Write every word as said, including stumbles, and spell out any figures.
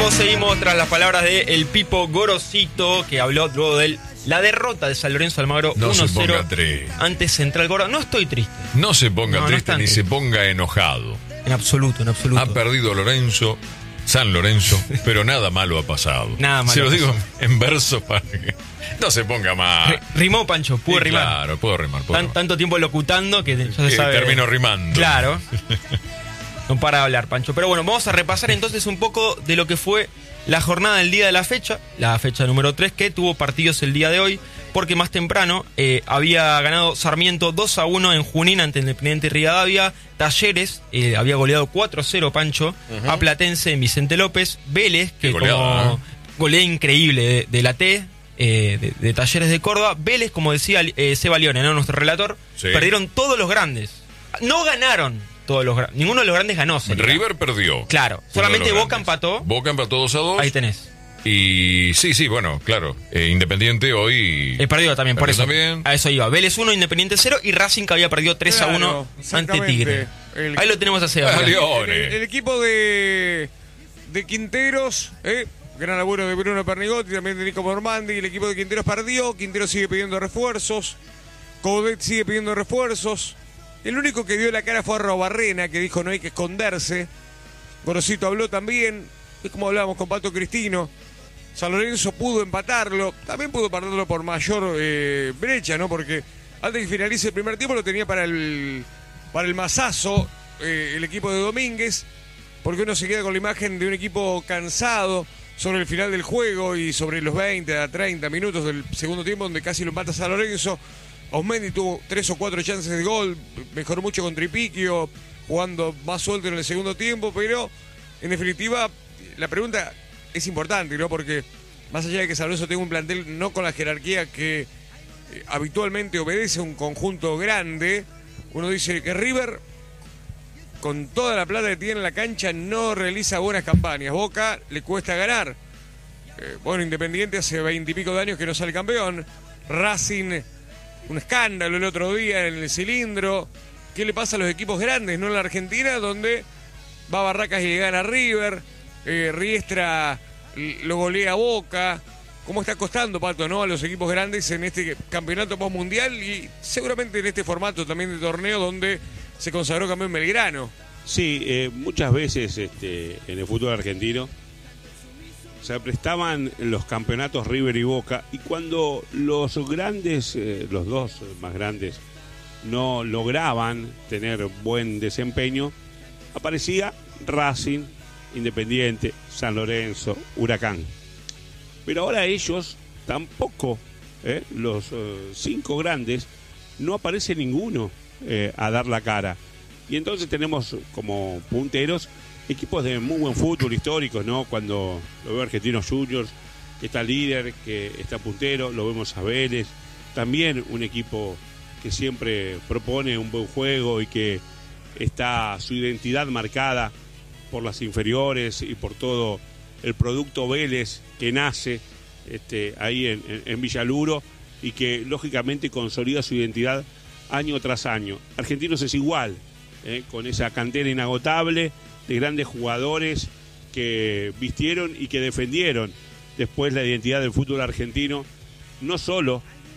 Seguimos tras las palabras de el Pipo Gorosito, que habló luego de la derrota de San Lorenzo Almagro no uno cero triste. ante Central Córdoba. No estoy triste. No se ponga no, triste no ni triste. se ponga enojado. En absoluto, en absoluto. Ha perdido Lorenzo, San Lorenzo, pero nada malo ha pasado. Nada malo. Se lo digo en verso para que no se ponga mal. Rimó, Pancho, pudo Sí, rimar. Claro, puedo rimar. Puedo Tan, rimar. tanto tiempo locutando que ya se Que sabe. termino rimando. Claro. No para de hablar, Pancho. Pero bueno, vamos a repasar entonces un poco de lo que fue la jornada del día de la fecha, la fecha número tres, que tuvo partidos el día de hoy, porque más temprano eh, había ganado Sarmiento dos a uno en Junín ante Independiente Rivadavia. Talleres eh, había goleado cuatro a cero, Pancho, uh-huh. a Platense en Vicente López. Vélez, que goleada, como ¿eh? golea increíble de, de la T, eh, de, de Talleres de Córdoba. Vélez, como decía eh, Seba Leone, ¿no? Nuestro relator, sí. Perdieron todos los grandes. No ganaron todos los grandes. Ninguno de los grandes ganó. Sería. River perdió. Claro, solamente Boca empató. Boca empató dos a dos. Ahí tenés. Y sí, sí, bueno, claro. Eh, Independiente hoy. He perdido también, por eso. También. A eso iba. Vélez uno, Independiente cero y Racing, que había perdido tres claro, a uno ante Tigre. El, Ahí lo tenemos a Seba. El, el, el equipo de, de Quinteros, ¿eh? Gran laburo de Bruno Pernigotti, también de Nico Mormandi. El equipo de Quinteros perdió. Quinteros sigue pidiendo refuerzos. Coudet sigue pidiendo refuerzos. El único que dio la cara fue Arrobarrena, que dijo no hay que esconderse. Gorosito habló también. Es como hablábamos con Pato Cristino. San Lorenzo pudo empatarlo. También pudo empatarlo por mayor eh, brecha, ¿no? Porque antes de que finalice el primer tiempo lo tenía para el, para el masazo eh, el equipo de Domínguez. Porque uno se queda con la imagen de un equipo cansado sobre el final del juego y sobre los veinte a treinta minutos del segundo tiempo donde casi lo empata San Lorenzo. Osmendi tuvo tres o cuatro chances de gol, mejoró mucho con Tripiquio, jugando más suelto en el segundo tiempo, pero en definitiva la pregunta es importante, ¿no? Porque más allá de que San Lorenzo tenga un plantel no con la jerarquía que eh, habitualmente obedece a un conjunto grande, uno dice que River, con toda la plata que tiene en la cancha, no realiza buenas campañas. Boca le cuesta ganar. Eh, bueno, Independiente hace veintipico de años que no sale campeón. Racing, un escándalo el otro día en el cilindro. ¿Qué le pasa a los equipos grandes, no en la Argentina, donde va a Barracas y le gana a River, eh, Riestra lo golea a Boca? ¿Cómo está costando, Pato, no, a los equipos grandes en este campeonato postmundial y seguramente en este formato también de torneo donde se consagró campeón Belgrano? Sí, eh, muchas veces este, en el fútbol argentino se prestaban los campeonatos River y Boca, y cuando los grandes, eh, los dos más grandes, no lograban tener buen desempeño, aparecía Racing, Independiente, San Lorenzo, Huracán. Pero ahora ellos tampoco, eh, los eh, cinco grandes, no aparece ninguno eh, a dar la cara. Y entonces tenemos como punteros equipos de muy buen fútbol históricos, ¿no? Cuando lo veo Argentinos Juniors, que está líder, que está puntero, lo vemos a Vélez, también un equipo que siempre propone un buen juego y que está su identidad marcada por las inferiores y por todo el producto Vélez que nace este, ahí en, en, en Villaluro y que lógicamente consolida su identidad año tras año. Argentinos es igual, ¿eh? Con esa cantera inagotable de grandes jugadores que vistieron y que defendieron después la identidad del fútbol argentino, no solo